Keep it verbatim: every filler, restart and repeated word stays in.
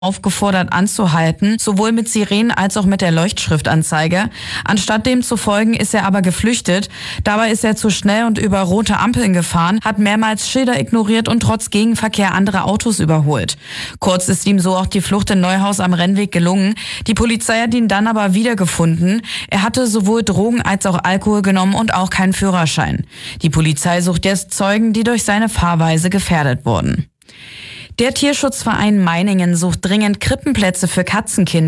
aufgefordert anzuhalten, sowohl mit Sirenen als auch mit der Leuchtschriftanzeige. Anstatt dem zu folgen, ist er aber geflüchtet. Dabei ist er zu schnell und über rote Ampeln gefahren, hat mehrmals Schilder ignoriert und trotz Gegenverkehr andere Autos überholt. Kurz ist ihm so auch die Flucht in Neuhaus am Rennweg gelungen. Die Polizei hat ihn dann aber wiedergefunden. Er hatte sowohl Drogen als auch Alkohol genommen und auch keinen Führerschein. Die Polizei sucht jetzt Zeugen, die durch seine Fahrweise gefährdet wurden. Der Tierschutzverein Meiningen sucht dringend Krippenplätze für Katzenkinder.